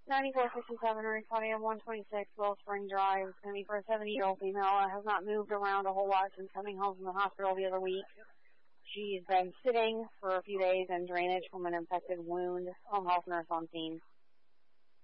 9457 responding on 126 Willow Spring Drive. It's going to be for a 70-year-old female that has not moved around a whole lot since coming home from the hospital the other week. She's been sitting for a few days in drainage from an infected wound. Home health nurse on scene.